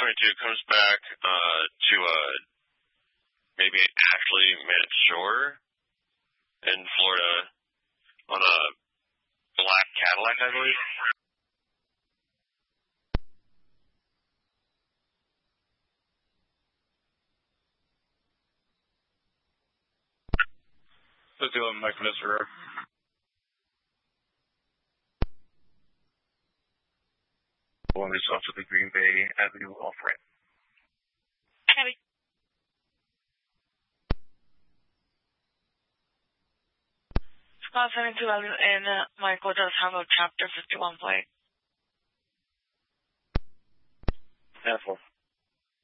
2022 comes back to maybe Ashley Mann Shore in Florida on a black Cadillac, I believe. Let's do Mike from Mr. Road. On yourself to the Green Bay Avenue off-ramp. Abby. Scott 72 and Michael does have a Chapter 51 plate. Careful.